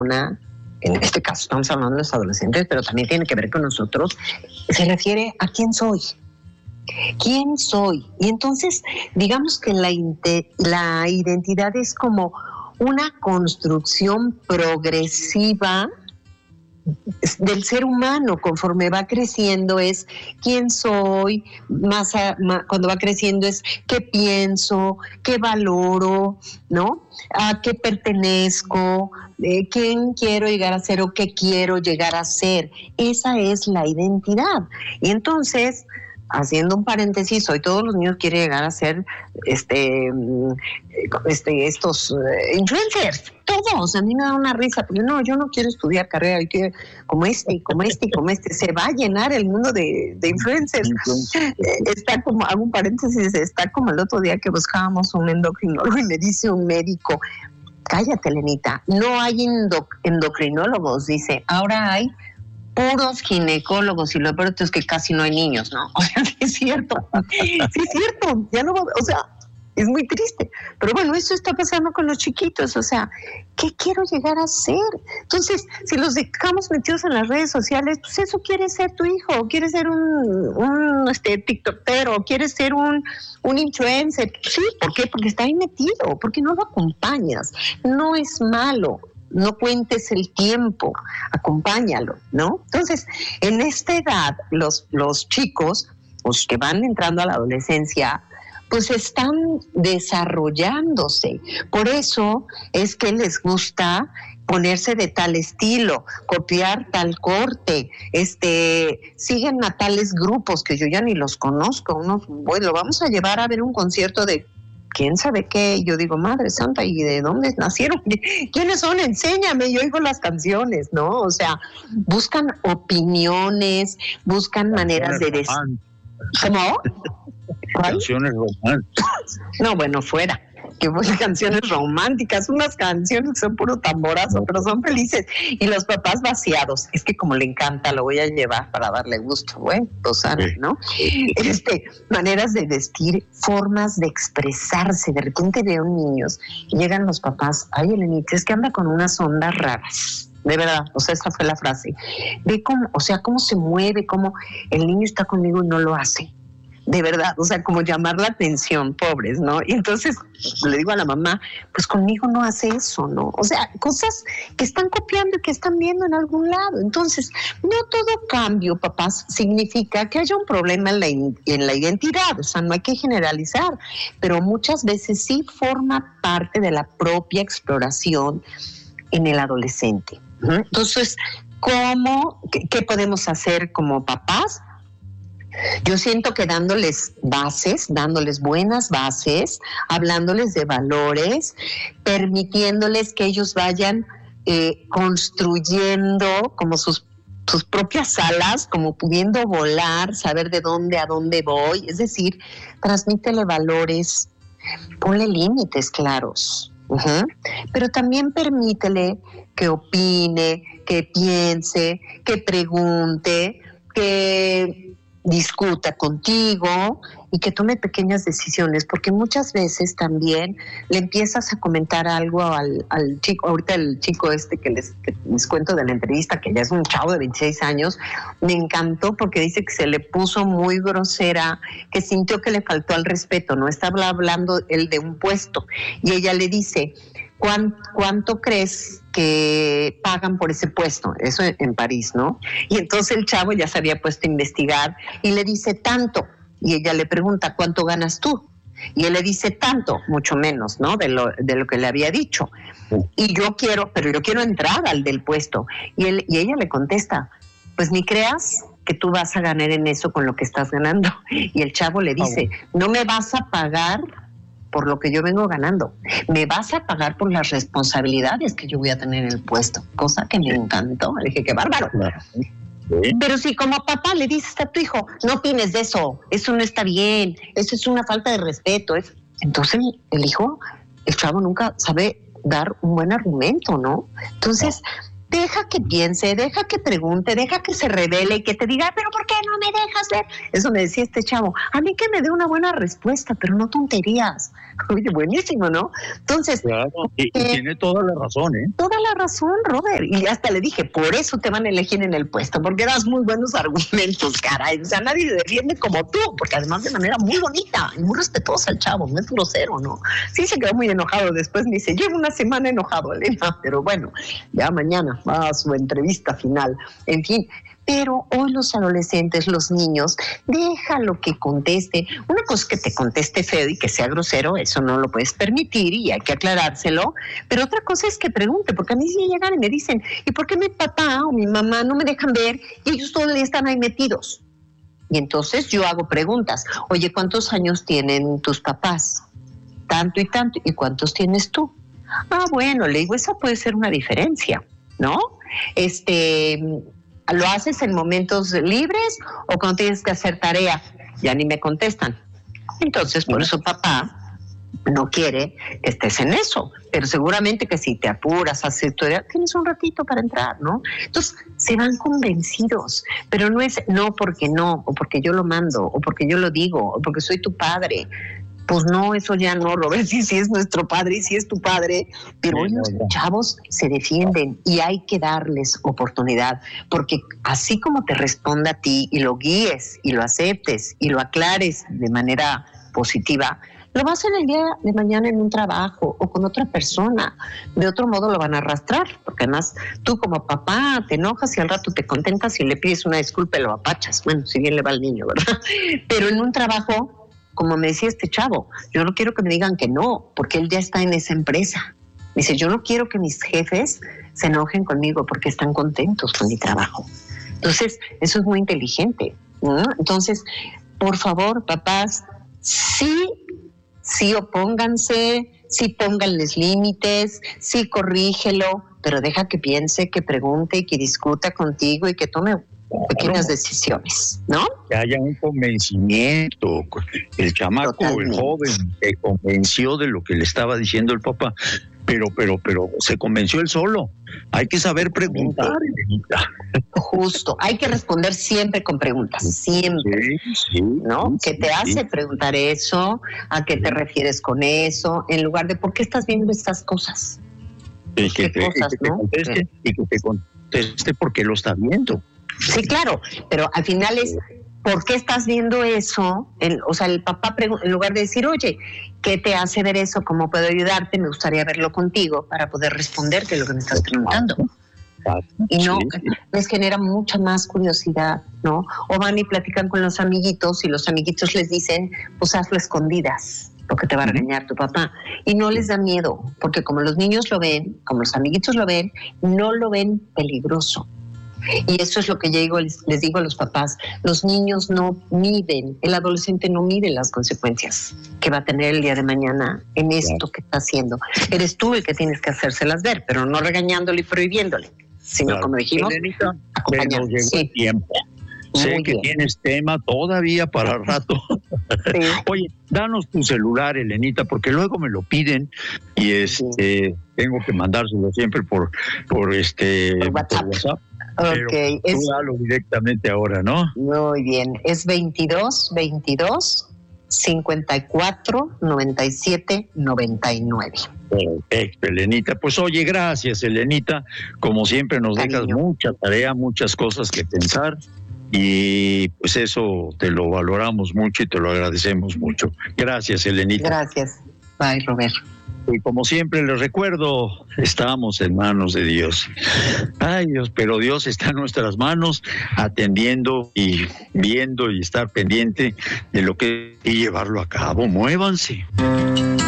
en este caso estamos hablando de los adolescentes, pero también tiene que ver con nosotros, se refiere a quién soy. ¿Quién soy? Y entonces, digamos que la identidad es como una construcción progresiva del ser humano. Conforme va creciendo es quién soy, cuando va creciendo es qué pienso, qué valoro, ¿no? A qué pertenezco, quién quiero llegar a ser o qué quiero llegar a ser. Esa es la identidad. Y entonces, haciendo un paréntesis, hoy todos los niños quieren llegar a ser estos influencers, todos. A mí me da una risa, porque yo no quiero estudiar carrera, yo quiero como este. Se va a llenar el mundo de influencers. Está como, hago un paréntesis, está como el otro día que buscábamos un endocrinólogo y me dice un médico, cállate, Lenita, no hay endocrinólogos, dice, ahora hay puros ginecólogos, y lo peor es que casi no hay niños, ¿no? O sea, sí es cierto, ya no, o sea, es muy triste, pero bueno, eso está pasando con los chiquitos, o sea, ¿qué quiero llegar a ser? Entonces, si los dejamos metidos en las redes sociales, pues eso quiere ser tu hijo, quiere ser un tiktokero, quiere ser un influencer, sí, ¿por qué? Porque está ahí metido, porque no lo acompañas, no es malo. No cuentes el tiempo, acompáñalo, ¿no? Entonces, en esta edad, los chicos, los que van entrando a la adolescencia, pues están desarrollándose. Por eso es que les gusta ponerse de tal estilo, copiar tal corte, siguen a tales grupos que yo ya ni los conozco. Lo vamos a llevar a ver un concierto de quién sabe qué. Yo digo, Madre Santa, ¿y de dónde nacieron? ¿Quiénes son? Enséñame, yo oigo las canciones, ¿no? O sea, buscan opiniones, buscan maneras de decir. ¿Cómo? Canciones románticas. No, bueno, fuera. Que buenas canciones románticas, unas canciones que son puro tamborazo, pero son felices. Y los papás vaciados, es que como le encanta, lo voy a llevar para darle gusto, güey, ¿no? Maneras de vestir, formas de expresarse. De repente veo niños y llegan los papás, ay, Elenita, es que anda con unas ondas raras. De verdad, o sea, esa fue la frase. Ve cómo se mueve, cómo el niño está conmigo y no lo hace. De verdad, o sea, como llamar la atención, pobres, ¿no? Y entonces le digo a la mamá, pues conmigo no hace eso, ¿no? O sea, cosas que están copiando y que están viendo en algún lado. Entonces, no todo cambio, papás, significa que haya un problema en la identidad, o sea, no hay que generalizar, pero muchas veces sí forma parte de la propia exploración en el adolescente. Entonces, ¿qué podemos hacer como papás? Yo siento que dándoles buenas bases, hablándoles de valores, permitiéndoles que ellos vayan construyendo como sus propias alas, como pudiendo volar, saber de dónde a dónde voy, es decir, transmítele valores, ponle límites claros, pero también permítele que opine, que piense, que pregunte, que discuta contigo y que tome pequeñas decisiones, porque muchas veces también le empiezas a comentar algo al chico. Ahorita el chico que les cuento de la entrevista, que ya es un chavo de 26 años, me encantó porque dice que se le puso muy grosera, que sintió que le faltó al respeto, no estaba hablando él de un puesto, y ella le dice, ¿cuánto crees que pagan por ese puesto? Eso en París, ¿no? Y entonces el chavo ya se había puesto a investigar y le dice tanto. Y ella le pregunta, ¿cuánto ganas tú? Y él le dice tanto, mucho menos, ¿no? De lo que le había dicho. Y yo quiero entrar al del puesto. Y ella le contesta, pues ni creas que tú vas a ganar en eso con lo que estás ganando. Y el chavo le dice, no me vas a pagar por lo que yo vengo ganando, me vas a pagar por las responsabilidades que yo voy a tener en el puesto, cosa que me encantó. Le dije, qué bárbaro. ¿Sí? Pero si como papá le dices a tu hijo, no opines de eso no está bien, eso es una falta de respeto, entonces el chavo nunca sabe dar un buen argumento, ¿no? Entonces, deja que piense, deja que pregunte, deja que se revele y que te diga, pero ¿por qué no me dejas ver? Eso me decía este chavo, a mí que me dé una buena respuesta, pero no tonterías. Oye, buenísimo, ¿no? Entonces... Claro, y tiene toda la razón, ¿eh? Toda la razón, Robert. Y hasta le dije, por eso te van a elegir en el puesto, porque das muy buenos argumentos, caray. O sea, nadie te defiende como tú, porque además de manera muy bonita y muy respetuosa el chavo, no es grosero, ¿no? Sí se quedó muy enojado después, me dice, llevo una semana enojado, Elena, pero bueno, ya mañana va a su entrevista final. En fin, pero hoy los adolescentes, los niños, déjalo que conteste. Una cosa es que te conteste feo y que sea grosero, eso no lo puedes permitir y hay que aclarárselo, pero otra cosa es que pregunte, porque a mí sí llegan y me dicen, ¿y por qué mi papá o mi mamá no me dejan ver y ellos todos están ahí metidos? Y entonces yo hago preguntas, oye, ¿cuántos años tienen tus papás? Tanto y tanto, ¿y cuántos tienes tú? Ah, bueno, le digo, esa puede ser una diferencia, ¿no? ¿Lo haces en momentos libres o cuando tienes que hacer tarea? Ya ni me contestan. Entonces, por eso papá no quiere que estés en eso. Pero seguramente que si te apuras, haces tu tarea, tienes un ratito para entrar, ¿no? Entonces, se van convencidos. Pero no es no porque no, o porque yo lo mando, o porque yo lo digo, o porque soy tu padre. Pues no, eso ya no, Robert, sí es nuestro padre y sí es tu padre, pero hoy los chavos se defienden y hay que darles oportunidad, porque así como te responda a ti y lo guíes y lo aceptes y lo aclares de manera positiva, lo vas a hacer el día de mañana en un trabajo o con otra persona. De otro modo lo van a arrastrar, porque además tú como papá te enojas y al rato te contentas y le pides una disculpa y lo apachas. Bueno, si bien le va al niño, ¿verdad? Pero en un trabajo, como me decía este chavo, yo no quiero que me digan que no, porque él ya está en esa empresa. Me dice, yo no quiero que mis jefes se enojen conmigo porque están contentos con mi trabajo. Entonces, eso es muy inteligente, ¿no? Entonces, por favor, papás, sí opónganse, sí pónganles límites, sí corrígelo, pero deja que piense, que pregunte y que discuta contigo y que tome pequeñas decisiones, ¿no? Que haya un convencimiento. El chamaco, totalmente. El joven, se convenció de lo que le estaba diciendo el papá, pero se convenció él solo. Hay que saber preguntar. Justo, hay que responder siempre con preguntas, siempre, sí, ¿no? ¿Qué te hace preguntar eso? ¿A qué te refieres con eso? En lugar de, ¿por qué estás viendo estas cosas? Y que te conteste porque lo está viendo. Sí, claro, pero al final es, ¿por qué estás viendo eso? O sea, el papá, en lugar de decir, oye, ¿qué te hace ver eso? ¿Cómo puedo ayudarte? Me gustaría verlo contigo para poder responderte lo que me estás preguntando. Y no, les genera mucha más curiosidad, ¿no? O van y platican con los amiguitos y los amiguitos les dicen, pues hazlo escondidas, lo que te va a regañar tu papá. Y no les da miedo, porque como los niños lo ven, como los amiguitos lo ven, no lo ven peligroso. Y eso es lo que les digo a los papás. Los niños no miden, el adolescente no mide las consecuencias que va a tener el día de mañana en esto que está haciendo. Eres tú el que tienes que hacérselas ver, pero no regañándole y prohibiéndole, sino como dijimos, acompañando. Llegó el tiempo. Sé que tienes tema todavía para rato. Sí. Oye, danos tu celular, Elenita, porque luego me lo piden y tengo que mandárselo siempre por WhatsApp. Okay, pero tú dalo directamente ahora, ¿no? Muy bien, es 22 54 97 99. Perfecto, Elenita. Pues oye, gracias, Elenita. Como siempre nos dejas mucha tarea, muchas cosas que pensar y pues eso te lo valoramos mucho y te lo agradecemos mucho. Gracias, Elenita. Gracias. Bye, Roberto. Y como siempre les recuerdo, estamos en manos de Dios. Ay, Dios, pero Dios está en nuestras manos, atendiendo y viendo y estar pendiente de lo que y llevarlo a cabo. Muévanse.